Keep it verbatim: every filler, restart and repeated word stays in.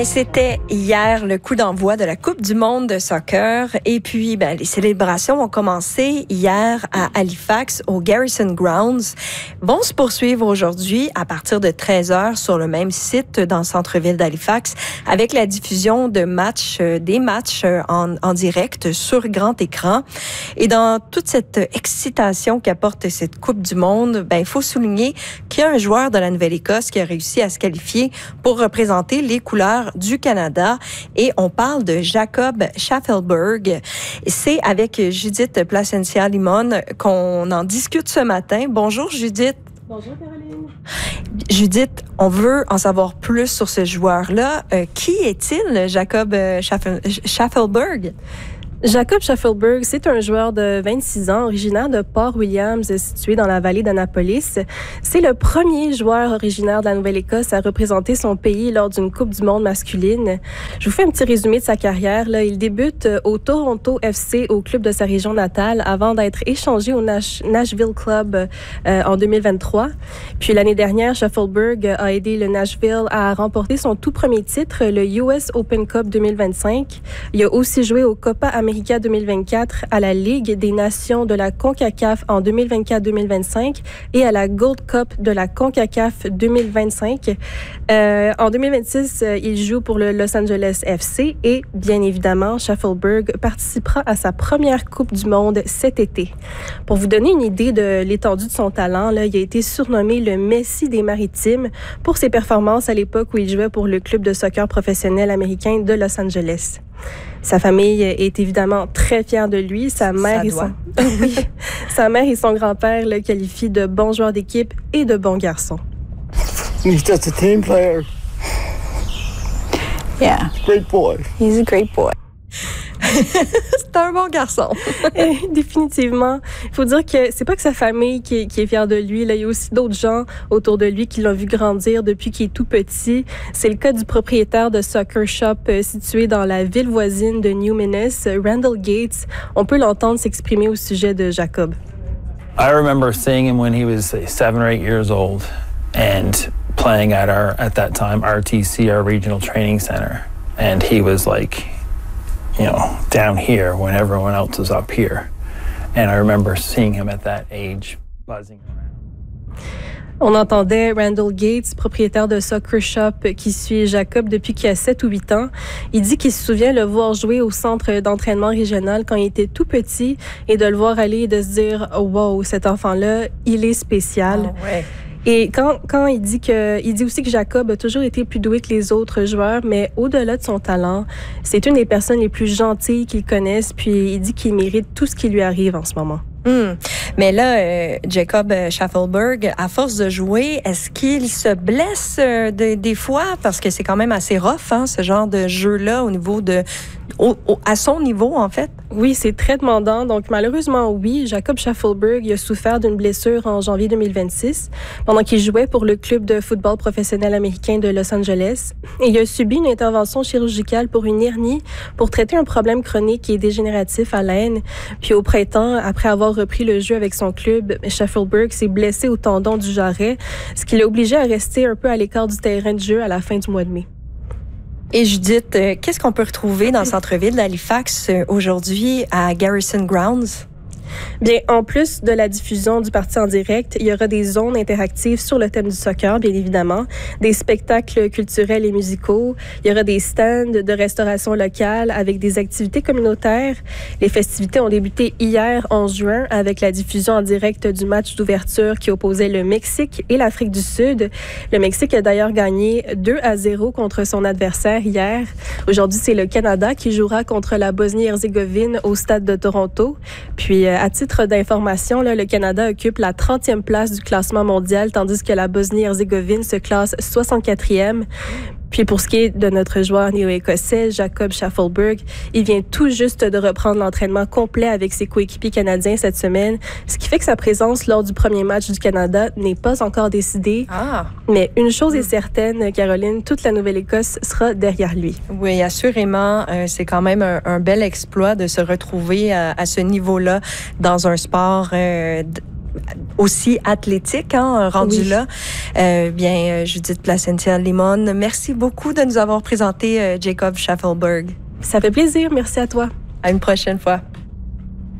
C'était hier le coup d'envoi de la Coupe du monde de soccer et puis ben, les célébrations ont commencé hier à Halifax au Garrison Grounds. Vont se poursuivre aujourd'hui à partir de treize heures sur le même site dans le centre-ville d'Halifax avec la diffusion de matchs, euh, des matchs euh, en, en direct sur grand écran. Et dans toute cette excitation qu'apporte cette Coupe du monde, ben, il faut souligner qu'il y a un joueur de la Nouvelle-Écosse qui a réussi à se qualifier pour représenter les couleurs du Canada et on parle de Jacob Shaffelburg. C'est avec Judith Placencia-Limon qu'on en discute ce matin. Bonjour Judith. Bonjour Caroline. Judith, on veut en savoir plus sur ce joueur-là. Euh, qui est-il, Jacob Schaffel- Shaffelburg? Jacob Shaffelburg, c'est un joueur de vingt-six ans, originaire de Port Williams, situé dans la vallée d'Annapolis. C'est le premier joueur originaire de la Nouvelle-Écosse à représenter son pays lors d'une Coupe du monde masculine. Je vous fais un petit résumé de sa carrière. Là, il débute au Toronto F C, au club de sa région natale, avant d'être échangé au Nash- Nashville Club euh, en deux mille vingt-trois. Puis l'année dernière, Shaffelburg a aidé le Nashville à remporter son tout premier titre, le U S Open Cup deux mille vingt-cinq. Il a aussi joué au Copa América deux mille vingt-quatre, à la Ligue des Nations de la CONCACAF en deux mille vingt-quatre deux mille vingt-cinq et à la Gold Cup de la CONCACAF deux mille vingt-cinq. Euh, en deux mille vingt-six, il joue pour le Los Angeles F C et, bien évidemment, Shaffelburg participera à sa première Coupe du monde cet été. Pour vous donner une idée de l'étendue de son talent, là, il a été surnommé le Messi des Maritimes pour ses performances à l'époque où il jouait pour le club de soccer professionnel américain de Los Angeles. Sa famille est évidemment très fière de lui. Sa mère, et son... oui. Sa mère et son grand-père le qualifient de bon joueur d'équipe et de bon garçon. He's just a team player. Yeah. Great boy. He's a great boy. C'est un bon garçon. Et, définitivement. Il faut dire que c'est pas que sa famille qui est, qui est fière de lui. Là, il y a aussi d'autres gens autour de lui qui l'ont vu grandir depuis qu'il est tout petit. C'est le cas du propriétaire de Soccer Shop euh, situé dans la ville voisine de Newmanis, Randall Gates. On peut l'entendre s'exprimer au sujet de Jacob. I remember seeing him when he was say, seven or eight years old and playing at our, at that time, R T C, our regional training center. And he was like, you know, down here when everyone else was up here. And I remember seeing him at that age buzzing around. On entendait Randall Gates, propriétaire de Soccer Shop, qui suit Jacob depuis qu'il a sept ou huit ans. Il dit qu'il se souvient le voir jouer au centre d'entraînement régional quand il était tout petit et de le voir aller et de se dire « Wow, cet enfant-là, il est spécial. Oh, ouais. » Et quand, quand il dit que, il dit aussi que Jacob a toujours été plus doué que les autres joueurs, mais au-delà de son talent, c'est une des personnes les plus gentilles qu'il connaisse, puis il dit qu'il mérite tout ce qui lui arrive en ce moment. Hum. Mais là, euh, Jacob Shaffelburg, à force de jouer, est-ce qu'il se blesse euh, de, des fois? Parce que c'est quand même assez rough, hein, ce genre de jeu-là, au niveau de, au, au, à son niveau, en fait. Oui, c'est très demandant. Donc, malheureusement, oui, Jacob Shaffelburg il a souffert d'une blessure en janvier deux mille vingt-six pendant qu'il jouait pour le club de football professionnel américain de Los Angeles. Et il a subi une intervention chirurgicale pour une hernie pour traiter un problème chronique qui est dégénératif à l'aine. Puis au printemps, après avoir repris le jeu avec son club, Shaffelburg s'est blessé au tendon du jarret, ce qui l'a obligé à rester un peu à l'écart du terrain de jeu à la fin du mois de mai. Et Judith, euh, qu'est-ce qu'on peut retrouver dans le centre-ville d'Halifax euh, aujourd'hui à Garrison Grounds? Bien, en plus de la diffusion du parti en direct, il y aura des zones interactives sur le thème du soccer, bien évidemment, des spectacles culturels et musicaux, il y aura des stands de restauration locale avec des activités communautaires. Les festivités ont débuté hier, onze juin, avec la diffusion en direct du match d'ouverture qui opposait le Mexique et l'Afrique du Sud. Le Mexique a d'ailleurs gagné deux à zéro contre son adversaire hier. Aujourd'hui, c'est le Canada qui jouera contre la Bosnie-Herzégovine au stade de Toronto. Puis, à titre d'information, là, le Canada occupe la trentième place du classement mondial, tandis que la Bosnie-Herzégovine se classe soixante-quatrième. Puis pour ce qui est de notre joueur néo-écossais, Jacob Shaffelburg, il vient tout juste de reprendre l'entraînement complet avec ses coéquipiers canadiens cette semaine, ce qui fait que sa présence lors du premier match du Canada n'est pas encore décidée. Ah. Mais une chose est certaine, Caroline, toute la Nouvelle-Écosse sera derrière lui. Oui, assurément, euh, c'est quand même un, un bel exploit de se retrouver à, à ce niveau-là dans un sport euh, d- aussi athlétique, hein, rendu oui. là. Euh, bien, Judith Placentia-Limon, merci beaucoup de nous avoir présenté euh, Jacob Shaffelburg. Ça fait plaisir. Merci à toi. À une prochaine fois.